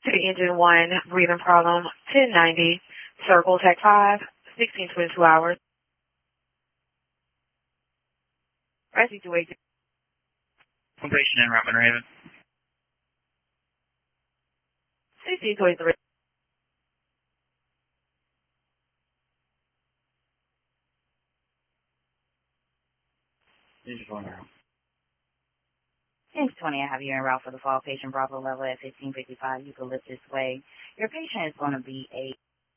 To the engine 1, breathing problem, 1090, circle, tech 5, 1622 hours. Rest situation. One patient in Route Raven. 1623. Engine 1 now. 620, I have you en route for the fall patient Bravo level at 1555. You can lift this way. Your patient is going to be a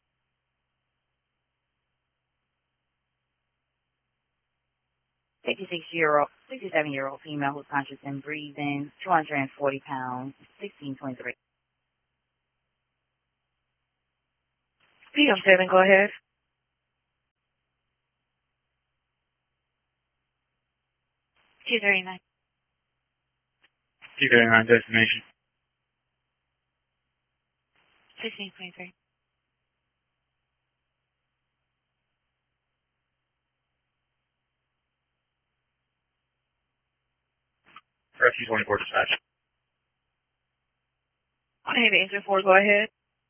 67-year-old female who's conscious and breathing, 240 pounds, 1623. PM7, go ahead. 239. 239 destination. 1623. Rescue 24 dispatch. Okay, the engine 4, go ahead.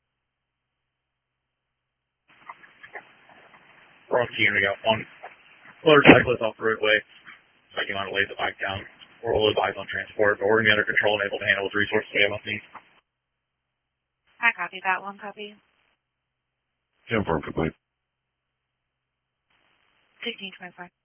We're on key, we got one motorcyclist off the roadway. Second on to lay the bike down. We're all advised on transport, but we're going to be under control and able to handle with resources we have on scene. I copy that one, copy. Confirm complete. 1625.